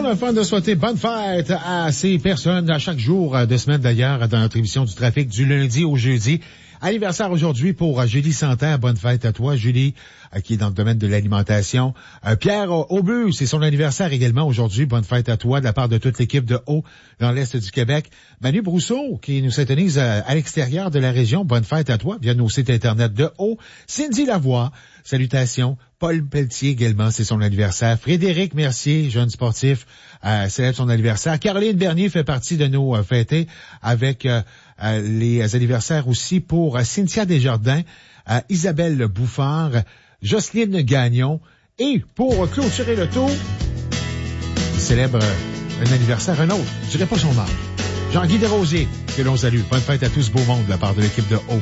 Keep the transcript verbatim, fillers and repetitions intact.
le fun de souhaiter bonne fête à ces personnes à chaque jour de semaine d'ailleurs dans notre émission du trafic du lundi au jeudi. Anniversaire aujourd'hui pour Julie Santerre. Bonne fête à toi, Julie, qui est dans le domaine de l'alimentation. Euh, Pierre Aubu, c'est son anniversaire également aujourd'hui. Bonne fête à toi de la part de toute l'équipe de Haut dans l'Est du Québec. Manu Brousseau, qui nous syntonise à, à l'extérieur de la région. Bonne fête à toi via nos sites Internet de Haut. Cindy Lavoie, salutations. Paul Pelletier également, c'est son anniversaire. Frédéric Mercier, jeune sportif, euh, célèbre son anniversaire. Caroline Bernier fait partie de nos euh, fêtés avec euh, euh, les anniversaires aussi pour euh, Cynthia Desjardins, euh, Isabelle Bouffard, Jocelyne Gagnon. Et pour clôturer le tour, il célèbre euh, un anniversaire, un autre. Je dirais pas son nom. Jean-Guy Desrosiers, que l'on salue. Bonne fête à tous, beau monde, de la part de l'équipe de Haut.